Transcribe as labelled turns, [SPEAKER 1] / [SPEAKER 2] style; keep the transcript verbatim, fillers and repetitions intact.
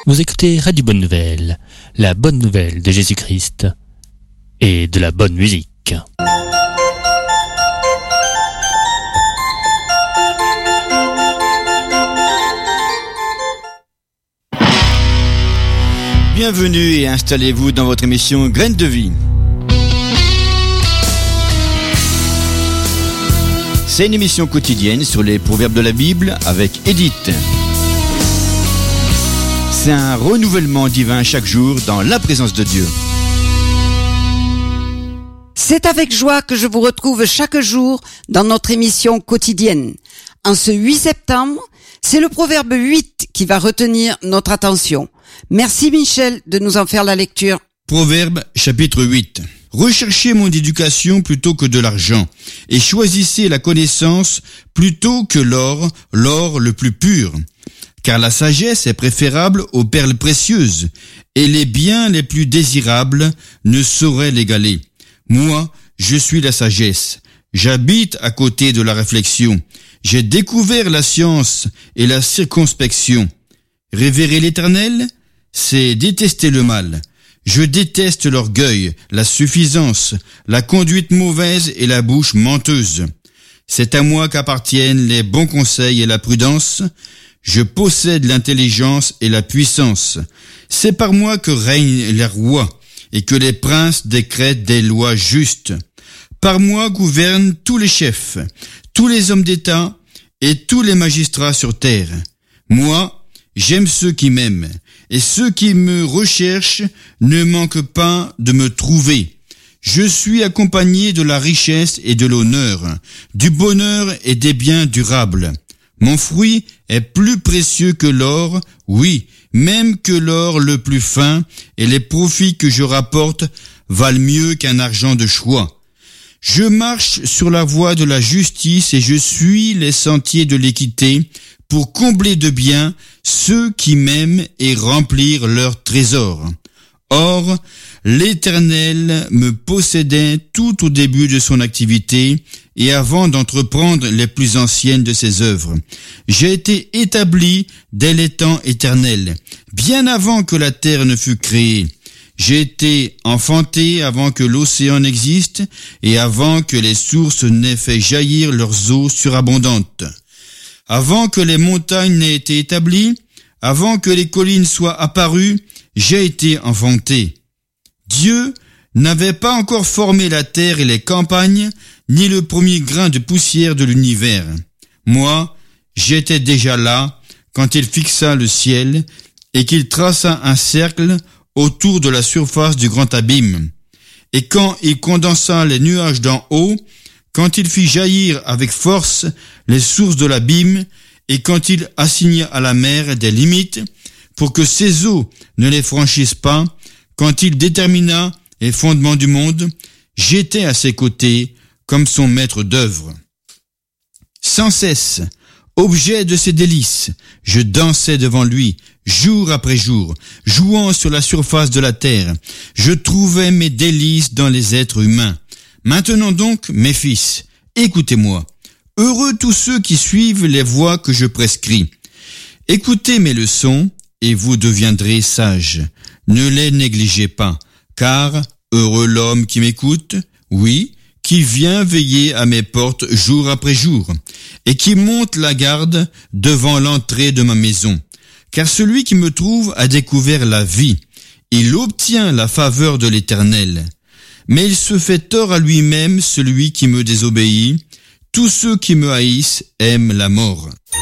[SPEAKER 1] Vous écoutez Radio Bonne Nouvelle, la bonne nouvelle de Jésus-Christ et de la bonne musique.
[SPEAKER 2] Bienvenue et installez-vous dans votre émission Graines de vie. C'est une émission quotidienne sur les proverbes de la Bible avec Edith. C'est un renouvellement divin chaque jour dans la présence de Dieu.
[SPEAKER 3] C'est avec joie que je vous retrouve chaque jour dans notre émission quotidienne. En ce huit septembre, c'est le proverbe huit qui va retenir notre attention. Merci Michel de nous en faire la lecture.
[SPEAKER 2] Proverbe chapitre huit. Recherchez mon éducation plutôt que de l'argent, et choisissez la connaissance plutôt que l'or, l'or le plus pur. Car la sagesse est préférable aux perles précieuses, et les biens les plus désirables ne sauraient l'égaler. Moi, je suis la sagesse. J'habite à côté de la réflexion. J'ai découvert la science et la circonspection. Révérer l'Éternel, c'est détester le mal. Je déteste l'orgueil, la suffisance, la conduite mauvaise et la bouche menteuse. C'est à moi qu'appartiennent les bons conseils et la prudence. Je possède l'intelligence et la puissance. C'est par moi que règnent les rois et que les princes décrètent des lois justes. Par moi gouvernent tous les chefs, tous les hommes d'État et tous les magistrats sur terre. Moi, j'aime ceux qui m'aiment, et ceux qui me recherchent ne manquent pas de me trouver. Je suis accompagné de la richesse et de l'honneur, du bonheur et des biens durables. Mon fruit est plus précieux que l'or, oui, même que l'or le plus fin, et les profits que je rapporte valent mieux qu'un argent de choix. Je marche sur la voie de la justice et je suis les sentiers de l'équité pour combler de biens ceux qui m'aiment et remplir leurs trésors. Or, l'Éternel me possédait tout au début de son activité et avant d'entreprendre les plus anciennes de ses œuvres. J'ai été établi dès les temps éternels, bien avant que la terre ne fût créée. J'ai été enfanté avant que l'océan n'existe et avant que les sources n'aient fait jaillir leurs eaux surabondantes. Avant que les montagnes n'aient été établies, avant que les collines soient apparues, j'ai été enfanté. Dieu n'avait pas encore formé la terre et les campagnes, ni le premier grain de poussière de l'univers. Moi, j'étais déjà là quand il fixa le ciel et qu'il traça un cercle autour de la surface du grand abîme. Et quand il condensa les nuages d'en haut, quand il fit jaillir avec force les sources de l'abîme, et quand il assigna à la mer des limites, pour que ses eaux ne les franchissent pas, quand il détermina les fondements du monde, j'étais à ses côtés comme son maître d'œuvre. Sans cesse, objet de ses délices, je dansais devant lui, jour après jour, jouant sur la surface de la terre. Je trouvais mes délices dans les êtres humains. Maintenant donc, mes fils, écoutez-moi. Heureux tous ceux qui suivent les voies que je prescris. Écoutez mes leçons, et vous deviendrez sages. Ne les négligez pas, car heureux l'homme qui m'écoute, oui, qui vient veiller à mes portes jour après jour, et qui monte la garde devant l'entrée de ma maison. Car celui qui me trouve a découvert la vie, il obtient la faveur de l'Éternel. Mais il se fait tort à lui-même celui qui me désobéit. Tous ceux qui me haïssent aiment la mort.